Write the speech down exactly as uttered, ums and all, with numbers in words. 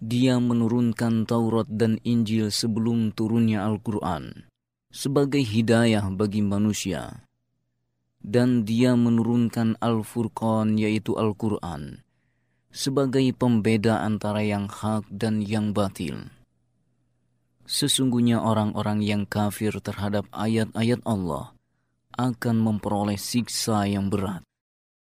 Dia menurunkan Taurat dan Injil sebelum turunnya Al-Quran sebagai hidayah bagi manusia. Dan dia menurunkan Al-Furqan yaitu Al-Quran sebagai pembeda antara yang hak dan yang batil. Sesungguhnya orang-orang yang kafir terhadap ayat-ayat Allah akan memperoleh siksa yang berat.